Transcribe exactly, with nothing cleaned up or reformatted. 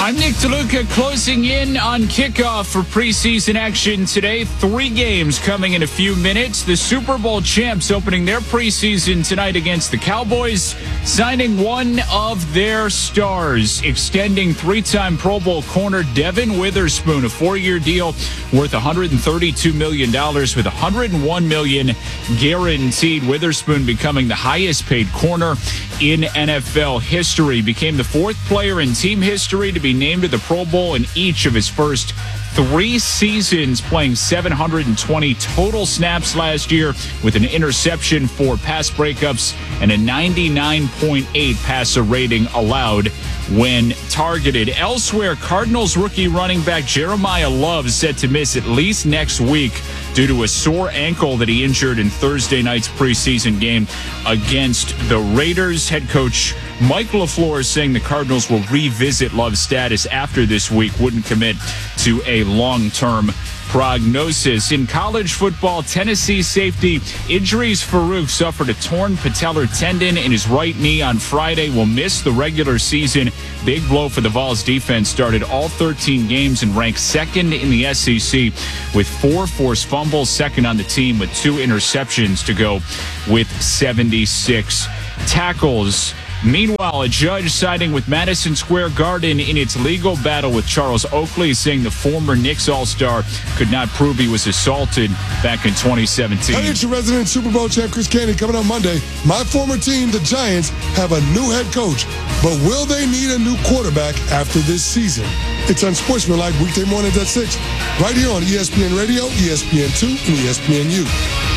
I'm Nick DeLuca, closing in on kickoff for preseason action today. Three games coming in a few minutes. The Super Bowl champs opening their preseason tonight against the Cowboys, signing one of their stars, extending three-time Pro Bowl corner Devin Witherspoon, a four-year deal worth one hundred thirty-two million dollars with one hundred one million dollars guaranteed. Witherspoon becoming the highest-paid corner in N F L history, became the fourth player in team history to be named to the Pro Bowl in each of his first three seasons, playing seven hundred twenty total snaps last year with an interception, four pass breakups, and a ninety-nine point eight passer rating allowed when targeted. Elsewhere, Cardinals rookie running back Jeremiah Love set to miss at least next week due to a sore ankle that he injured in Thursday night's preseason game against the Raiders. Head coach Mike LaFleur is saying the Cardinals will revisit Love's status after this week, wouldn't commit to a long-term prognosis. In college football, Tennessee safety Idris Farouk suffered a torn patellar tendon in his right knee on Friday, will miss the regular season. Big blow for the Vols defense. Started all thirteen games and ranked second in the S E C with four forced fumbles, second on the team with two interceptions to go with seventy-six tackles. Meanwhile, a judge siding with Madison Square Garden in its legal battle with Charles Oakley, saying the former Knicks All-Star could not prove he was assaulted back in twenty seventeen. Hey, it's your resident Super Bowl champ, Chris Candy, coming up Monday. My former team, the Giants, have a new head coach, but will they need a new quarterback after this season? It's Unsportsmanlike weekday mornings at six, right here on E S P N Radio, E S P N two, and E S P N U.